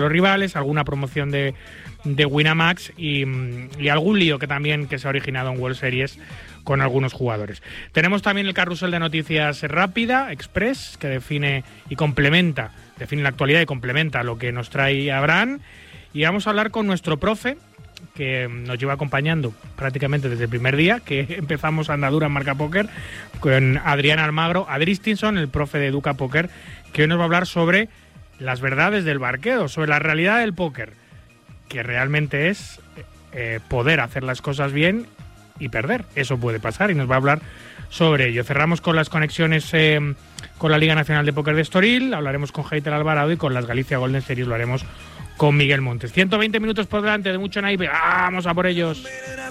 los rivales, alguna promoción de Winamax y algún lío que se ha originado en World Series con algunos jugadores. Tenemos también el carrusel de noticias rápida, Express, que define la actualidad y complementa lo que nos trae Abraham. Y vamos a hablar con nuestro profe, que nos lleva acompañando prácticamente desde el primer día que empezamos andadura en Marca Póker, con Adrián Almagro, Adristinson, el profe de Educa Póker, que hoy nos va a hablar sobre las verdades del barqueo, sobre la realidad del póker, que realmente es poder hacer las cosas bien y perder. Eso puede pasar y nos va a hablar sobre ello. Cerramos con las conexiones con la Liga Nacional de Póker de Estoril, hablaremos con Heitor Alvarado y con las Galicia Golden Series lo haremos con Miguel Montes. 120 minutos por delante de mucho naipe. ¡Vamos a por ellos!